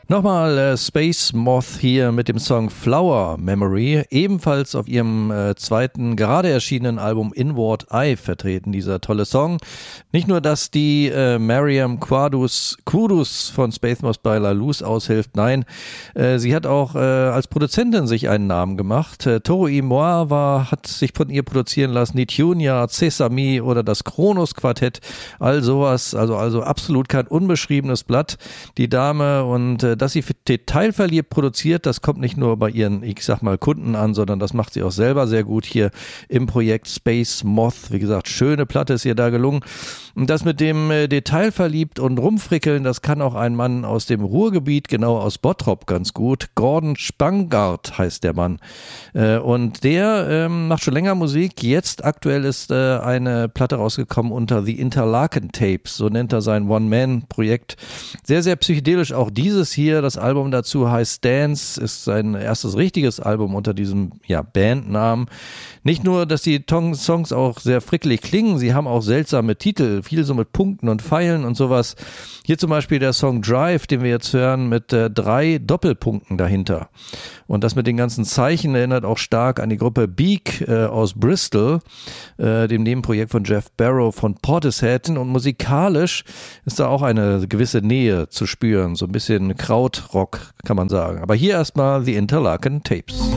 Nochmal Space Moth hier mit dem Song Flower Memory, ebenfalls auf ihrem zweiten, gerade erschienenen Album Inward Eye vertreten, dieser tolle Song. Nicht nur, dass die Mariam Kudus von Space Moth bei La Luz aushilft, nein, sie hat auch als Produzentin sich einen Namen gemacht. Toro y Moi hat sich von ihr produzieren lassen, Nitunia, Sesame oder das Kronos Quartett, all sowas, also absolut kein unbeschriebenes Blatt, die Dame, und dass sie detailverliebt produziert, das kommt nicht nur bei ihren, ich sag mal, Kunden an, sondern das macht sie auch selber sehr gut hier im Projekt Space Moth. Wie gesagt, schöne Platte ist ihr da gelungen. Und das mit dem detailverliebt und rumfrickeln, das kann auch ein Mann aus dem Ruhrgebiet, genau aus Bottrop, ganz gut. Gordon Spangard heißt der Mann. Und der macht schon länger Musik. Jetzt aktuell ist eine Platte rausgekommen unter The Interlaken Tapes, so nennt er sein One-Man-Projekt. Sehr, sehr psychedelisch auch dieses hier. Das Album dazu heißt Dance, ist sein erstes richtiges Album unter diesem Bandnamen. Nicht nur, dass die Songs auch sehr frickelig klingen, sie haben auch seltsame Titel, viel so mit Punkten und Pfeilen und sowas. Hier zum Beispiel der Song Drive, den wir jetzt hören, mit 3 Doppelpunkten dahinter. Und das mit den ganzen Zeichen erinnert auch stark an die Gruppe Beak aus Bristol, dem Nebenprojekt von Jeff Barrow von Portishead. Und musikalisch ist da auch eine gewisse Nähe zu spüren, so ein bisschen Krautrock kann man sagen. Aber hier erstmal The Interlaken Tapes.